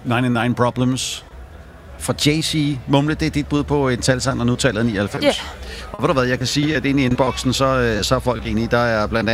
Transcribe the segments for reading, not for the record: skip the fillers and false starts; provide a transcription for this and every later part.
99 Problems fra Jay-Z. Mumle, det er dit bud på en talsang, og nu taler 99. Yeah. Og ved du hvad, jeg kan sige, at inde i inboxen, så er folk enige. Der er blandt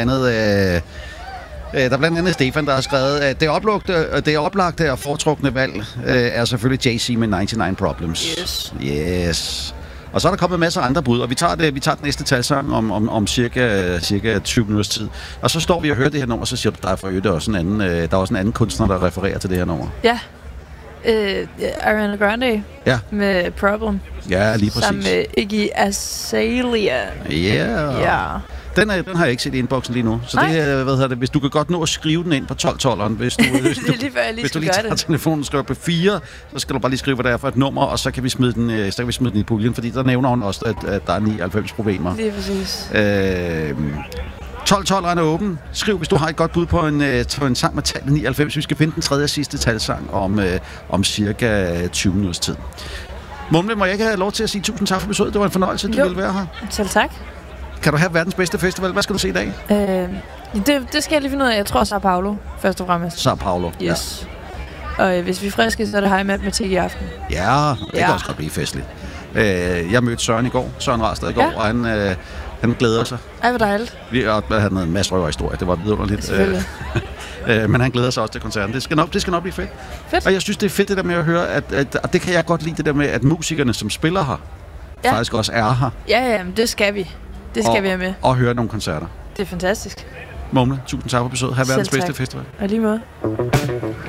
andet Stefan, der har skrevet, at det oplagte og foretrukne valg er selvfølgelig Jay-Z med 99 Problems. Yes. Og så er der kommet masser af andre bud, og vi tager den næste talsang om cirka 20 minutters tid. Og så står vi og hører det her nummer, og så siger du, der er også en anden kunstner, der refererer til det her nummer. Ja. Ariana Grande med Problem. Ja, lige præcis. Sammen med Iggy Azalea. Ja. Den har jeg ikke set i inboxen lige nu. Så det, hvis du kan godt nå at skrive den ind på 1212'eren, hvis du lige tager telefonen og skriver på 4, så skal du bare lige skrive, hvad det er for et nummer, og så kan vi smide den i puljen, fordi der nævner hun også, at der er 99 problemer. Lige præcis. 1212'eren er åben. Skriv, hvis du har et godt bud på en sang med tallet 99. Vi skal finde den tredje og sidste talsang om cirka 20 minutters tid. Mumle, må jeg ikke have lov til at sige tusind tak for besøget? Det var en fornøjelse, du ville være her. Selv tak. Kan du have verdens bedste festival? Hvad skal du se i dag? Det skal jeg lige finde ud af. Jeg tror Sao Paulo, først og fremmest. Sao Paulo, yes. Ja. Og hvis vi er friske, så er det high matematik i aften. Ja, det kan også godt blive festligt. Jeg mødte Søren i går, Søren Rastad i går, og han glæder sig. Ej, hvor dejligt. Han havde en masse røverhistorie, det var vidunderligt. Men han glæder sig også til koncerten. Det skal nok blive fedt. Og jeg synes, det er fedt det der med at høre, og det kan jeg godt lide, det der med, at musikerne, som spiller her, faktisk også er her. Ja, det skal vi. Det skal vi have med. Og høre nogle koncerter. Det er fantastisk. Mumle, tusind tak for besøget. Ha' verdens bedste festival. Og lige måde.